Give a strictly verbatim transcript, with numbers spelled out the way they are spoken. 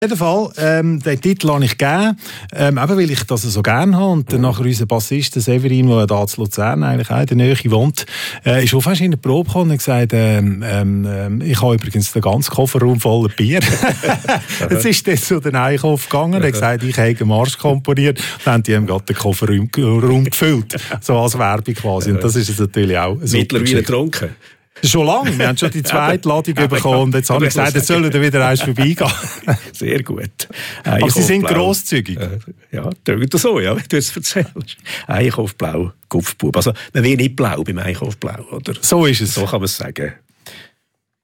Auf jeden Fall, ähm, den Titel habe ich gegeben, ähm, eben weil ich das so gerne habe. Und dann nachher unser Bassist, der Severin, der da zu Luzern eigentlich auch in der Nähe wohnt, äh, ist auch fast in der Probe gekommen und hat gesagt, ähm, ähm, ich habe übrigens den ganzen Kofferraum voller Bier. Jetzt ist das zu den Einkauf gegangen, er hat gesagt, ich habe einen Marsch komponiert. Dann haben die ihm gerade den Kofferraum Raum gefüllt. So als Werbung quasi. Und das ist es natürlich auch. Mittlerweile getrunken. Schon lange. Wir haben schon die zweite Ladung bekommen und jetzt habe ich gesagt, jetzt sollen wir wieder eins vorbeigehen. Sehr gut. Aber Sie sind grosszügig. Äh, ja, tönt so, ja, wie du es erzählst. Einkauf blau, Kopfbub. Also, man will nicht blau beim Einkauf blau, oder? So ist es. So kann man es sagen.